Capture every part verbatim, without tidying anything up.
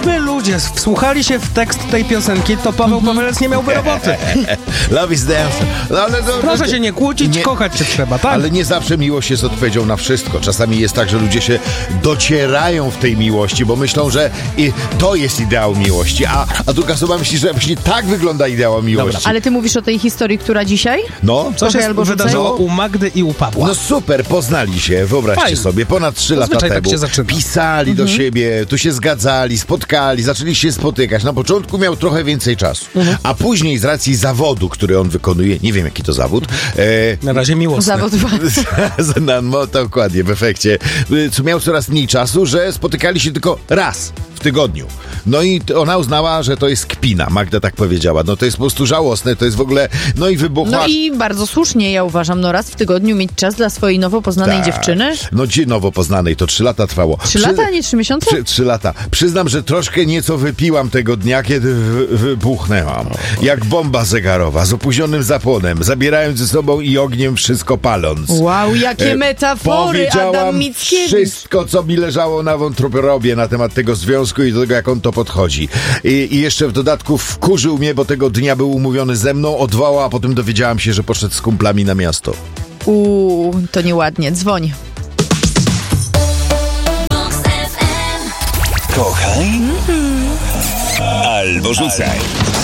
Gdyby ludzie wsłuchali się w tekst tej piosenki, to Paweł Pawelec nie miałby roboty. Love is the answer. No, ale to, Proszę się nie kłócić, nie, kochać się trzeba, tak? Ale nie zawsze miłość jest odpowiedzią na wszystko. Czasami jest tak, że ludzie się docierają w tej miłości, bo myślą, że i to jest ideał miłości, a, a druga osoba myśli, że właśnie tak wygląda ideał miłości. Dobra. Ale ty mówisz o tej historii, która dzisiaj? No, Co się albo wydarzyło rzucaj? u Magdy i u Pawła? No super, poznali się, wyobraźcie Fajnie. sobie, ponad trzy lata Zazwyczaj tak temu. się zaczyna. Pisali Mhm. do siebie, tu się zgadzali, spotkali, zaczęli się spotykać. Na początku miał trochę więcej czasu, Mhm. a później z racji zawodu, który on wykonuje, nie wiem jaki to zawód, e, Na razie miłosny. Zawód na, no, dokładnie, w efekcie, y, co miał coraz mniej czasu, że spotykali się tylko raz w tygodniu. No i t- ona uznała, że to jest kpina. Magda tak powiedziała. No to jest po prostu żałosne, to jest w ogóle, no i wybuchła. No i bardzo słusznie, ja uważam, no raz w tygodniu mieć czas dla swojej nowo poznanej Tak. dziewczyny. No ci nowo poznanej, to trzy lata trwało. Trzy lata, a nie trzy miesiące? Trzy, trzy lata. Przyznam, że troszkę nieco wypiłam tego dnia, kiedy wy, wybuchnęłam. Jak bomba zegarowa, z opóźnionym zapłonem, zabierając ze sobą i ogniem wszystko paląc. Wow, jakie E, metafory, Adam Powiedziałam Mickiewicz. wszystko, co mi leżało na wątrobie na temat tego związku i do tego, jak on to podchodzi. I, I jeszcze w dodatku wkurzył mnie, bo tego dnia był umówiony ze mną, odwołał, a potem dowiedziałam się, że poszedł z kumplami na miasto. Uuu, to nieładnie. Dzwoń. Kochaj albo rzucaj.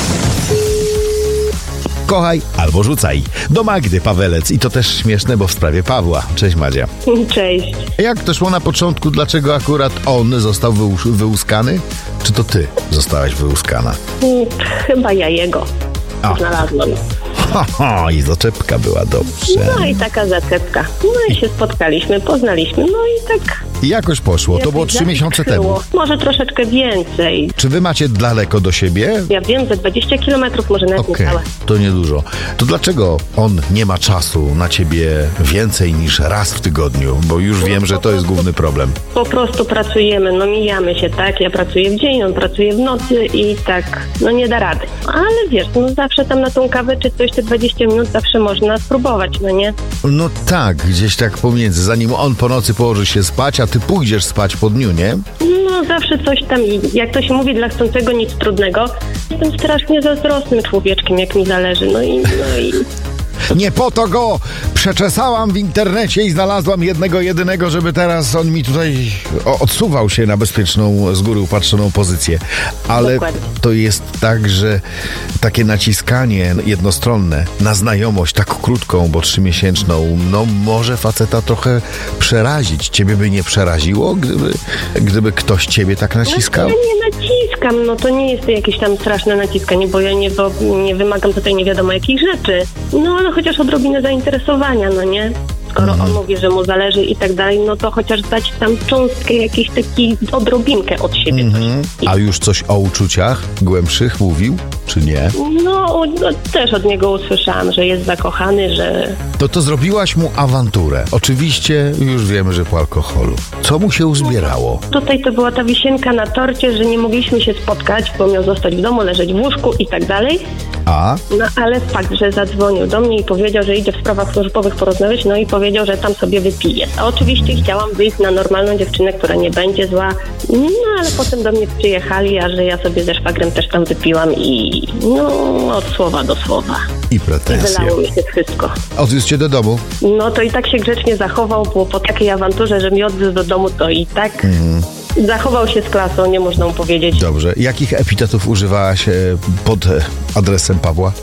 Kochaj albo rzucaj. Do Magdy Pawelec. I to też śmieszne, bo w sprawie Pawła. Cześć Madzia. Cześć. Jak to szło na początku? Dlaczego akurat on został wyłus- wyłuskany? Czy to ty zostałaś wyłuskana? Chyba ja jego A. znalazłam. Ha, ha, i zaczepka była dobrze. No i taka zaczepka. No i się spotkaliśmy, poznaliśmy. No i tak... I jakoś poszło. To było trzy miesiące temu. Było. Może troszeczkę więcej. Czy wy macie daleko do siebie? Ja wiem, że dwadzieścia kilometrów, może nawet Okej, niecałe. to niedużo. To dlaczego on nie ma czasu na ciebie więcej niż raz w tygodniu? Bo już wiem, że to jest główny problem. Po prostu pracujemy, no mijamy się, tak? Ja pracuję w dzień, on pracuje w nocy i tak, no nie da rady. Ale wiesz, no zawsze tam na tą kawę czy coś, te dwadzieścia minut zawsze można spróbować, no nie? No tak, gdzieś tak pomiędzy. Zanim on po nocy położy się spać, a ty pójdziesz spać po dniu, nie? No zawsze coś tam, jak to się mówi, dla chcącego nic trudnego. Jestem strasznie zazdrosnym człowieczkiem, jak mi zależy, no i... No i... Nie po to go przeczesałam w internecie i znalazłam jednego jedynego, żeby teraz on mi tutaj o, odsuwał się na bezpieczną, z góry upatrzoną pozycję. Ale Dokładnie. to jest tak, że takie naciskanie jednostronne na znajomość tak krótką, bo trzymiesięczną, no może faceta trochę przerazić. Ciebie by nie przeraziło, gdyby, gdyby ktoś ciebie tak naciskał? Ja nie naciskam, no to nie jest to jakieś tam straszne naciskanie, bo ja nie, wo- nie wymagam tutaj nie wiadomo jakich rzeczy. No ale chociaż odrobinę zainteresowania, no nie? Skoro on mówi, że mu zależy i tak dalej, no to chociaż dać tam cząstkę, jakiś taki odrobinkę od siebie. Mhm. A już coś o uczuciach głębszych mówił, czy nie? No, no też od niego usłyszałam, że jest zakochany, że... To to zrobiłaś mu awanturę. Oczywiście już wiemy, że po alkoholu. Co mu się uzbierało? Tutaj to była ta wisienka na torcie, że nie mogliśmy się spotkać, bo miał zostać w domu, leżeć w łóżku i tak dalej. A? No ale fakt, że zadzwonił do mnie i powiedział, że idzie w sprawach służbowych porozmawiać, no i powiedział, że tam sobie wypije. A oczywiście chciałam wyjść na normalną dziewczynę, która nie będzie zła, no ale potem do mnie przyjechali, a że ja sobie ze szwagrem też tam wypiłam i no od słowa do słowa. I pretensje. Wylało mi się wszystko. Odwiózł cię do domu? No to i tak się grzecznie zachował, bo po takiej awanturze, że mnie odwiózł do domu, to i tak zachował się z klasą, nie można mu powiedzieć. Dobrze. Jakich epitetów używałaś e, pod e, adresem Pawła?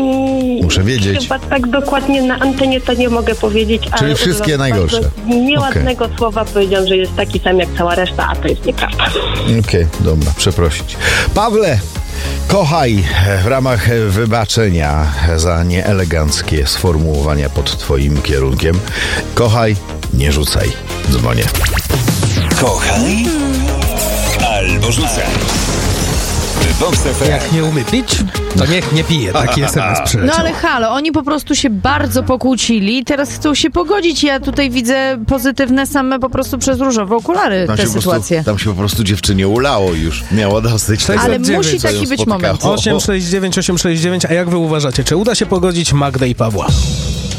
I Muszę wiedzieć. Chyba tak dokładnie na antenie to nie mogę powiedzieć, ale... Czyli wszystkie używam najgorsze. bardzo nieładnego słowa powiedział, że jest taki sam jak cała reszta, a to jest nieprawda. Okej, dobra, przeprosić. Pawle, kochaj w ramach wybaczenia za nieeleganckie sformułowania pod twoim kierunkiem. Kochaj, nie rzucaj. Dzwonię. Kochaj albo rzucaj. Box F M. Jak nie umie pić, to niech nie pije. Taki es em es przyleciał. No ale halo, oni po prostu się bardzo pokłócili i teraz chcą się pogodzić. Ja tutaj widzę pozytywne same po prostu przez różowe okulary Tam te się, po prostu, sytuacje. tam się po prostu dziewczynie ulało już. Miała dosyć tego. Ale dziewięć, musi co ją taki być spotkało. moment. osiem sześć dziewięć osiem sześć dziewięć, a jak wy uważacie, czy uda się pogodzić Magdę i Pawła?